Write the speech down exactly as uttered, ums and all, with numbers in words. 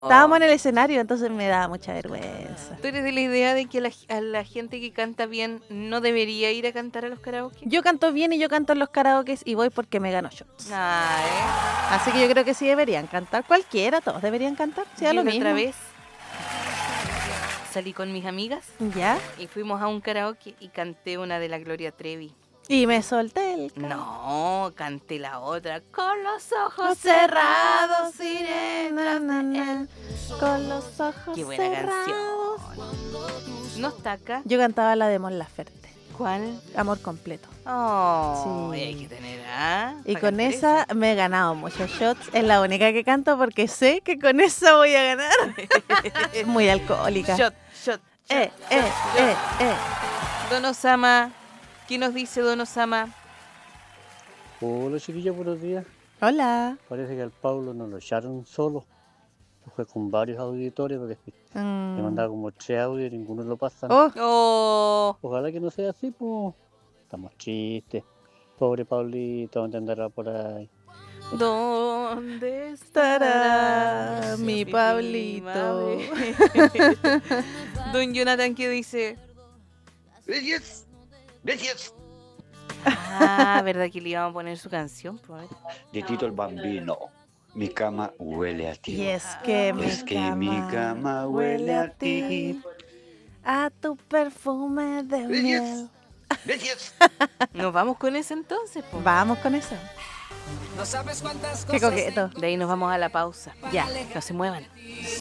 Estábamos en el escenario, entonces me daba mucha vergüenza. ¿Tú eres de la idea de que la, a la gente que canta bien no debería ir a cantar a los karaoke? Yo canto bien y yo canto en los karaokes y voy porque me gano shots. Ah, ¿eh? Así que yo creo que sí deberían cantar. Cualquiera, todos deberían cantar. Sí, da Yo lo la mismo. otra vez salí con mis amigas ¿Ya? y fuimos a un karaoke y canté una de la Gloria Trevi. Y me solté el... ca- No, canté la otra. Con los ojos Ojos cerrados, cerrados, sirena. na, na, na, con los ojos Qué buena cerrados. canción. No está acá. Yo cantaba la de Mon Laferte, ¿Cuál? Amor completo. Oh, Sí. y hay que tener, ¿ah? Y Pa' con cantar esa me he ganado muchos shots. Es la única que canto porque sé que con esa voy a ganar. Es muy alcohólica. Shot, shot, shot. Eh, eh, eh, eh. Don Osama, ¿qué nos dice Don Osama? Hola chiquillos, buenos días. Hola. Parece que al Pablo no lo echaron solo. Fue con varios auditores porque le Mm. mandaba como tres audios y ninguno lo pasan. Oh, Oh, Ojalá que no sea así, pues. Estamos tristes. Pobre Pablito, ¿dónde andará por ahí? ¿dónde estará estará mi Pablito? madre? Don Jonathan, ¿qué dice? ¡Reyes! ¡Reyes! Ah, ¿verdad que le íbamos a poner su canción? Pues, De Tito el Bambino. Mi cama huele a ti. Y es que mi Es que mi cama huele a ti. a tu perfume de ¡Reyes! miel. ¡Reyes! nos vamos con ese entonces, pues. Vamos con eso. No sabes cuántas Qué cosas coqueto. De ahí nos vamos a la pausa. Ya. No se muevan.